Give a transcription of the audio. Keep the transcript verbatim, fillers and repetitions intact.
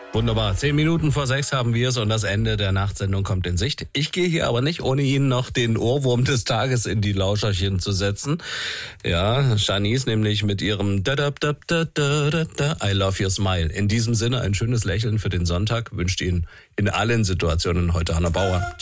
Wunderbar. Zehn Minuten vor sechs haben wir es und das Ende der Nachtsendung kommt in Sicht. Ich gehe hier aber nicht, ohne Ihnen noch den Ohrwurm des Tages in die Lauscherchen zu setzen. Ja, Shanice nämlich mit ihrem da da da da da da I love your smile. In diesem Sinne ein schönes Lächeln für den Sonntag wünscht Ihnen in allen Situationen heute Hanna Bauer.